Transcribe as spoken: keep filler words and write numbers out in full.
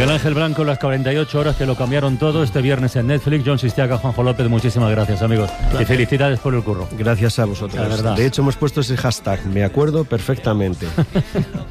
Miguel Ángel Blanco, las cuarenta y ocho horas que lo cambiaron todo este viernes en Netflix. Jon Sistiaga, Juanjo López, muchísimas gracias, amigos. Gracias. Y felicidades por el curro. Gracias a vosotros. De hecho, hemos puesto ese hashtag, me acuerdo perfectamente.